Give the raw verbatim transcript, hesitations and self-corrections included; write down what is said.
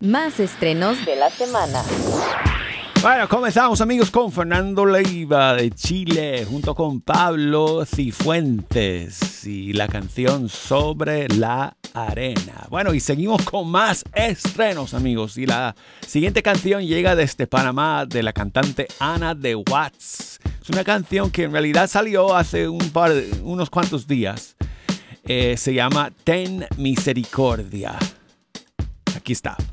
Más estrenos de la semana. Bueno, comenzamos amigos con Fernando Leiva de Chile junto con Pablo Cifuentes y la canción Sobre la Arena. Bueno, y seguimos con más estrenos amigos, y la siguiente canción llega desde Panamá de la cantante Ana de Watts. Es una canción que en realidad salió hace un par de, unos cuantos días. Eh, se llama Ten Misericordia. Aquí está.